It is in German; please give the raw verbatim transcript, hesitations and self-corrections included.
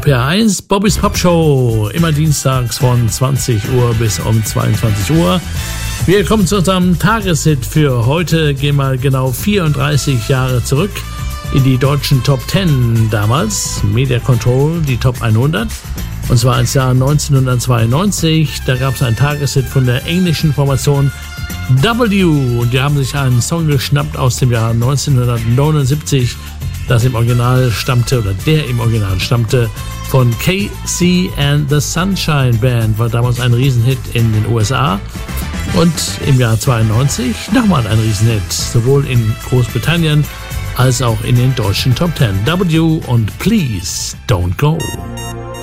R P R eins, Bobbys Pop Show, immer dienstags von zwanzig Uhr bis um zweiundzwanzig Uhr. Wir kommen zu unserem Tageshit für heute, gehen mal genau vierunddreißig Jahre zurück in die deutschen Top zehn damals, Media Control, die Top hundert. Und zwar ins Jahr neunzehnhundertzweiundneunzig, da gab es einen Tageshit von der englischen Formation W und die haben sich einen Song geschnappt aus dem Jahr neunzehnhundertneunundsiebzig, das im Original stammte, oder der im Original stammte von K C and the Sunshine Band, war damals ein Riesenhit in den U S A und im Jahr zweiundneunzig nochmal ein Riesenhit, sowohl in Großbritannien als auch in den deutschen Top zehn. W und Please Don't Go.